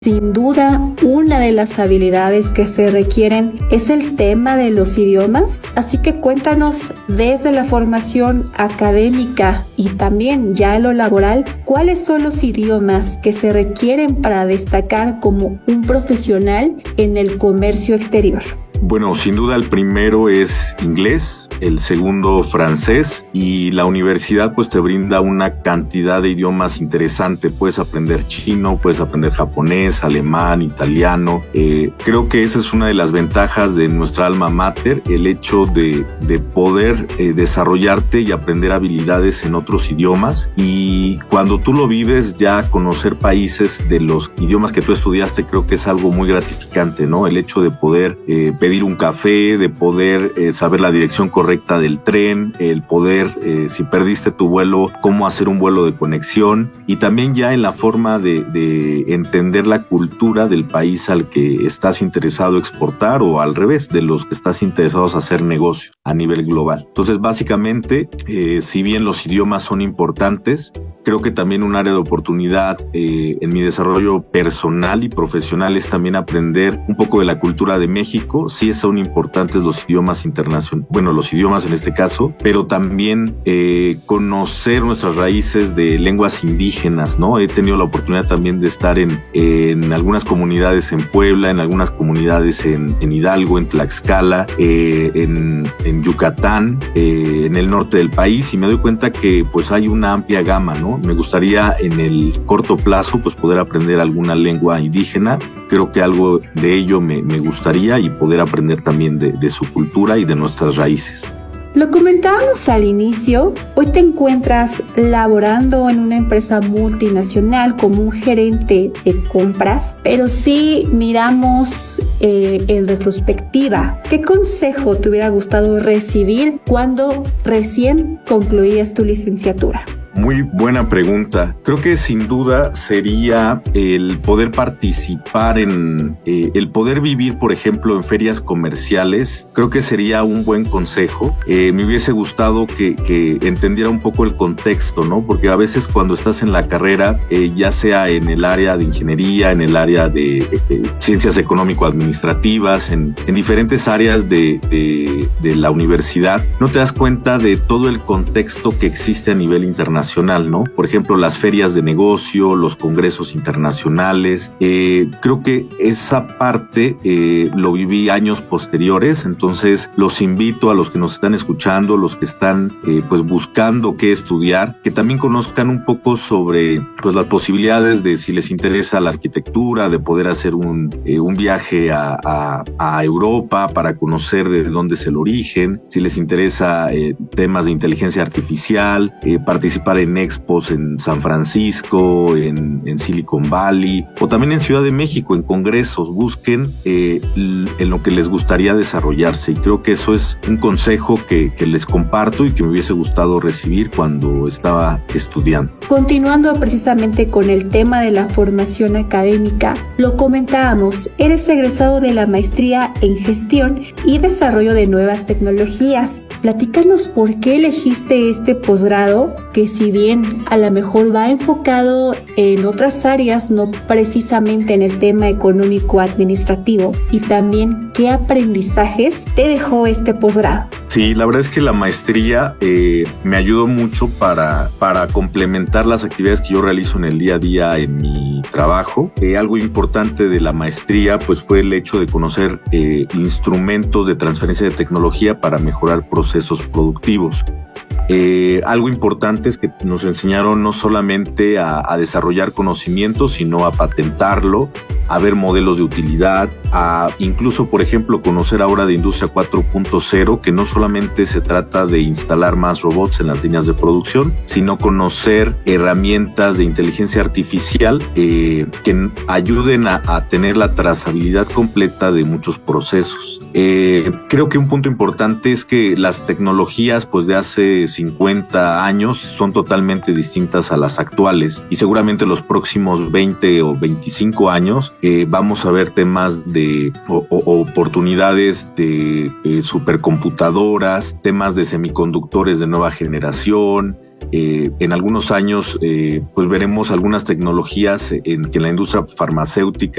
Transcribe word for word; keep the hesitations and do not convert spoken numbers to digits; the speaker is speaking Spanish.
Sin duda, una de las habilidades que se requieren es el tema de los idiomas, así que cuéntanos desde la formación académica y también ya en lo laboral, ¿cuáles son los idiomas que se requieren para destacar como un profesional en el comercio exterior? Bueno, sin duda el primero es inglés, el segundo francés, y la universidad pues te brinda una cantidad de idiomas interesante. Puedes aprender chino, puedes aprender japonés, alemán, italiano. Eh, creo que esa es una de las ventajas de nuestra alma mater, el hecho de, de poder eh, desarrollarte y aprender habilidades en otros idiomas. Y cuando tú lo vives, ya conocer países de los idiomas que tú estudiaste, creo que es algo muy gratificante, ¿no? El hecho de poder eh, pedir un café, de poder eh, saber la dirección correcta del tren, el poder, eh, si perdiste tu vuelo, cómo hacer un vuelo de conexión, y también ya en la forma de, de entender la cultura del país al que estás interesado exportar, o al revés, de los que estás interesados a hacer negocio a nivel global. Entonces, básicamente, eh, si bien los idiomas son importantes, creo que también un área de oportunidad eh, en mi desarrollo personal y profesional es también aprender un poco de la cultura de México. Sí son importantes los idiomas internacionales, bueno, los idiomas en este caso, pero también eh, conocer nuestras raíces de lenguas indígenas, ¿no? He tenido la oportunidad también de estar en, en algunas comunidades en Puebla, en algunas comunidades en, en Hidalgo, en Tlaxcala, eh, en, en Yucatán, eh, en el norte del país, y me doy cuenta que pues hay una amplia gama, ¿no? Me gustaría en el corto plazo pues poder aprender alguna lengua indígena. Creo que algo de ello me, me gustaría, y poder aprender también de, de su cultura y de nuestras raíces. Lo comentábamos al inicio, hoy te encuentras laborando en una empresa multinacional como un gerente de compras, pero si miramos eh, en retrospectiva, ¿qué consejo te hubiera gustado recibir cuando recién concluías tu licenciatura? Muy buena pregunta. Creo que sin duda sería el poder participar en, eh, el poder vivir, por ejemplo, en ferias comerciales. Creo que sería un buen consejo. Eh, me hubiese gustado que, que entendiera un poco el contexto, ¿no? Porque a veces cuando estás en la carrera, eh, ya sea en el área de ingeniería, en el área de eh, ciencias económico-administrativas, en, en diferentes áreas de, de, de la universidad, no te das cuenta de todo el contexto que existe a nivel internacional. ¿No? Por ejemplo, las ferias de negocio, los congresos internacionales. Eh, creo que esa parte eh, lo viví años posteriores, entonces los invito a los que nos están escuchando, los que están eh, pues buscando qué estudiar, que también conozcan un poco sobre pues las posibilidades de, si les interesa la arquitectura, de poder hacer un, eh, un viaje a, a, a Europa para conocer de dónde es el origen, si les interesa eh, temas de inteligencia artificial, eh, participar en expos en San Francisco, en, en Silicon Valley, o también en Ciudad de México, en congresos. Busquen eh, en lo que les gustaría desarrollarse, y creo que eso es un consejo que, que les comparto y que me hubiese gustado recibir cuando estaba estudiando. Continuando precisamente con el tema de la formación académica, lo comentábamos, eres egresado de la maestría en gestión y desarrollo de nuevas tecnologías. Platícanos por qué elegiste este posgrado, que si bien a lo mejor va enfocado en otras áreas, no precisamente en el tema económico-administrativo, y también qué aprendizajes te dejó este posgrado. Sí, la verdad es que la maestría eh, me ayudó mucho para, para complementar las actividades que yo realizo en el día a día en mi trabajo. Eh, algo importante de la maestría pues fue el hecho de conocer eh, instrumentos de transferencia de tecnología para mejorar procesos productivos. Eh, algo importante es que nos enseñaron no solamente a, a desarrollar conocimientos, sino a patentarlo, a ver modelos de utilidad, a incluso, por ejemplo, conocer ahora de Industria cuatro punto cero, que no solamente se trata de instalar más robots en las líneas de producción, sino conocer herramientas de inteligencia artificial eh, que ayuden a, a tener la trazabilidad completa de muchos procesos. Eh, creo que un punto importante es que las tecnologías pues de hace cincuenta años son totalmente distintas a las actuales, y seguramente los próximos veinte o veinticinco años eh, vamos a ver temas de o, o, oportunidades de eh, supercomputadoras, temas de semiconductores de nueva generación, eh, en algunos años eh, pues veremos algunas tecnologías en que la industria farmacéutica